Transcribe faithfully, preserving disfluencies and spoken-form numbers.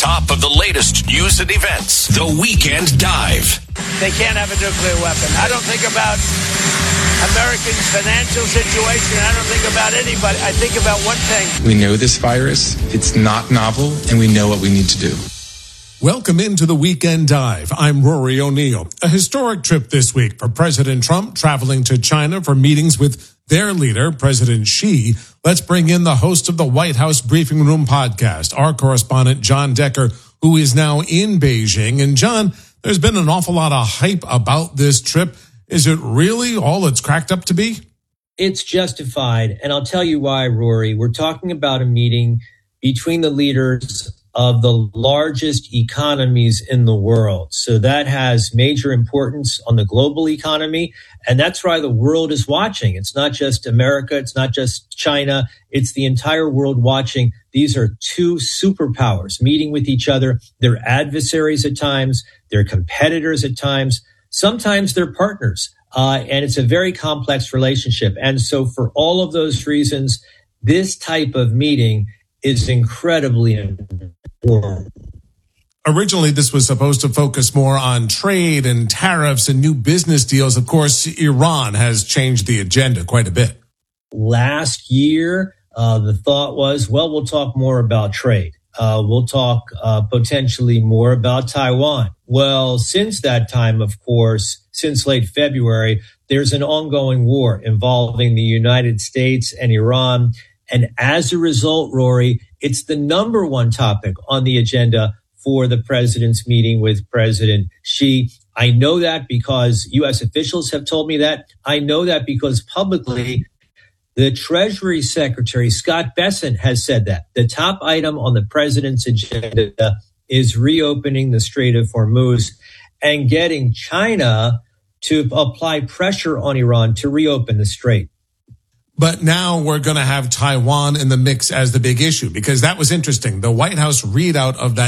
top of the latest news and events. The Weekend Dive. They can't have a nuclear weapon. I don't think about Americans' financial situation. I don't think about anybody. I think about one thing. We know this virus. It's not novel, and we know what we need to do. Welcome into the Weekend Dive. I'm Rory O'Neill. A historic trip this week for President Trump traveling to China for meetings with their leader, President Xi. Let's bring in the host of the White House Briefing Room podcast, our correspondent, John Decker, who is now in Beijing. And John, there's been an awful lot of hype about this trip. Is it really all it's cracked up to be? It's justified. And I'll tell you why, Rory. We're talking about a meeting between the leaders of the largest economies in the world. So that has major importance on the global economy. And that's why the world is watching. It's not just America. It's not just China. It's the entire world watching. These are two superpowers meeting with each other. They're adversaries at times. They're competitors at times. Sometimes they're partners. Uh, and it's a very complex relationship. And so for all of those reasons, this type of meeting is incredibly important. Originally, this was supposed to focus more on trade and tariffs and new business deals. Of course, Iran has changed the agenda quite a bit. Last year, uh, the thought was, well, we'll talk more about trade. Uh, we'll talk uh, potentially more about Taiwan. Well, since that time, of course, since late February, there's an ongoing war involving the United States and Iran. And as a result, Rory, it's the number one topic on the agenda for the president's meeting with President Xi. I know that because U S officials have told me that. I know that because publicly, the Treasury Secretary, Scott Bessent, has said that. The top item on the president's agenda is reopening the Strait of Hormuz and getting China to apply pressure on Iran to reopen the strait. But now we're going to have Taiwan in the mix as the big issue, because that was interesting. The White House readout of that